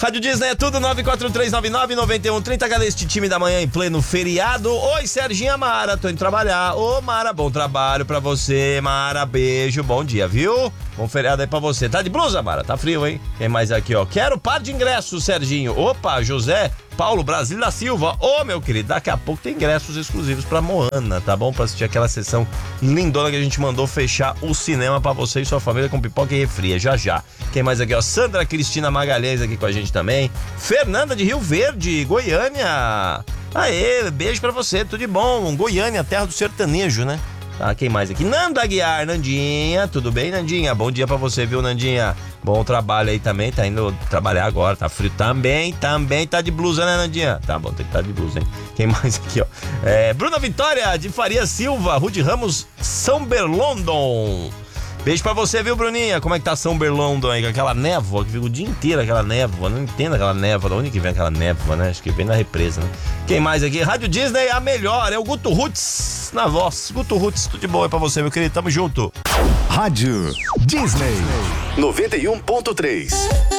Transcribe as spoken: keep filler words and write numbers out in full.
Rádio Disney é tudo, nove quatro três nove nove, nove um três zero. Cadê este time da manhã em pleno feriado? Oi, Serginha Mara, tô indo trabalhar. Ô, Mara, bom trabalho pra você, Mara, beijo, bom dia, viu? Bom feriado aí pra você. Tá de blusa, Mara? Tá frio, hein? Quem mais aqui, ó? Quero par de ingressos, Serginho. Opa, José Paulo Brasil da Silva. Ô, meu querido, daqui a pouco tem ingressos exclusivos pra Moana, tá bom? Pra assistir aquela sessão lindona que a gente mandou fechar o cinema pra você e sua família com pipoca e refria, já já. Quem mais aqui, ó? Sandra Cristina Magalhães aqui com a gente também. Fernanda de Rio Verde, Goiânia. Aê, beijo pra você, tudo de bom. Goiânia, terra do sertanejo, né? Tá, quem mais aqui? Nanda Aguiar, Nandinha, tudo bem, Nandinha? Bom dia pra você, viu, Nandinha? Bom trabalho aí também, tá indo trabalhar agora, tá frio também, também tá de blusa, né, Nandinha? Tá bom, tem que estar tá de blusa, hein? Quem mais aqui, ó? É, Bruna Vitória, de Faria Silva, Rude Ramos, São Berlondon. Beijo pra você, viu, Bruninha? Como é que tá São Berlondon aí? Com aquela névoa, que fica o dia inteiro aquela névoa. Não entendo aquela névoa, de onde que vem aquela névoa, né? Acho que vem na represa, né? Quem mais aqui? Rádio Disney, a melhor, é o Guto Roots na voz. Guto Roots, tudo de bom aí pra você, meu querido. Tamo junto. Rádio Disney noventa e um ponto três.